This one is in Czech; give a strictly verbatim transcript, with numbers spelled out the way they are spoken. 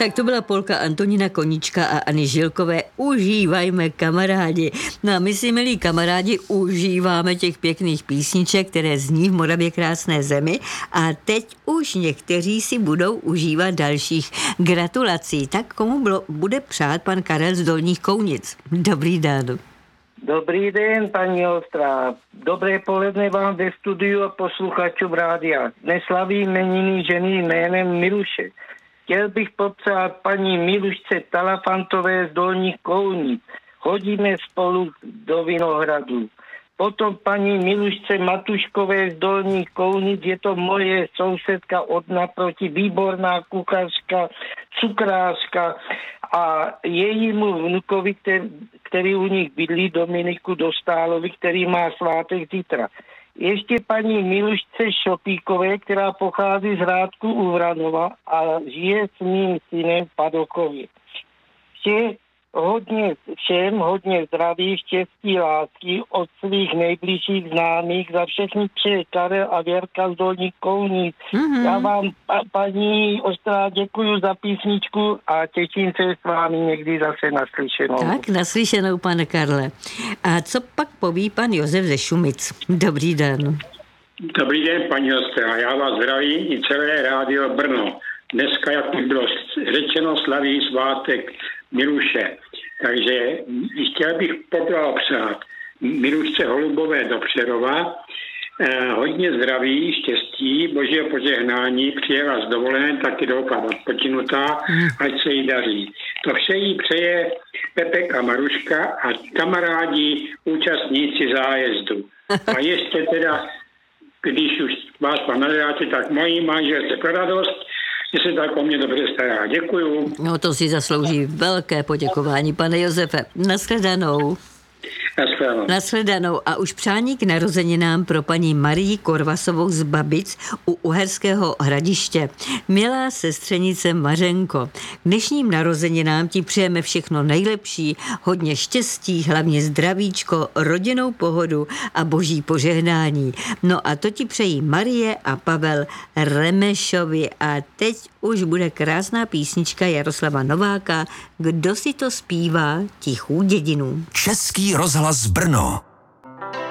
Tak to byla polka Antonína Koníčka a Anny Žilkové. Užívajme, kamarádi. No a my si, milí kamarádi, užíváme těch pěkných písniček, které zní v Moravě krásné zemi, a teď už někteří si budou užívat dalších. Gratulací. Tak komu bylo, bude přát pan Karel z Dolních Kounic? Dobrý den. Dobrý den, paní Ostrá. Dobré poledne vám ve studiu a posluchačům rádia. Dnes slaví jmeniny ženy jménem Miluše. Chtěl bych popřát paní Milušce Talafantové z Dolních Kounic. Chodíme spolu do Vinohradu. Potom paní Milušce Matuškové z Dolních Kounic, je to moje sousedka od naproti, výborná kuchařka, cukrářka, a jejímu vnukovi, který, který u nich bydlí, Dominiku Dostálovi, který má svátek zítra. Ještě paní Milušce Šopíkové, která pochází z Hrádku u Vranova a žije s mým synem v Padokově. Vše hodně všem, hodně zdraví, štěstí, lásky od svých nejbližších známých, za všechny přeje Karel a Věrka z Dolních Kounic. Mm-hmm. Já vám, pa, paní Ostrá, děkuji za písničku a těším se s vámi někdy zase naslyšenou. Tak, naslyšenou, pane Karle. A co pak poví pan Josef ze Šumic? Dobrý den. Dobrý den, paní Ostrá. Já vás zdravím i celé rádio Brno. Dneska, jak už bylo řečeno, slaví svátek Miluše. Takže chtěl bych poblahopřát Milušce Holubové do Přerova. Eh, hodně zdraví, štěstí, božího požehnání, přijela z dovolené, taky doufám odpočinutá, ať se jí daří. To vše jí přeje Pepek a Maruška a kamarádi, účastníci zájezdu. A ještě teda, když už vás pan nadáte, tak mojí manželce pro radost, že se tak o mě dobře stará. Děkuju. No, to si zaslouží velké poděkování, pane Josefe. Nashledanou. Nashledanou. Nashledanou. A už přání k narozeninám pro paní Marii Korvasovou z Babic u Uherského Hradiště. Milá sestřenice Mařenko, k dnešním narozeninám ti přejeme všechno nejlepší, hodně štěstí, hlavně zdravíčko, rodinnou pohodu a boží požehnání. No a to ti přejí Marie a Pavel Remešovi. A teď už bude krásná písnička Jaroslava Nováka. Kdo si to zpívá? Tichou dědinu. Český rozhlas Brno.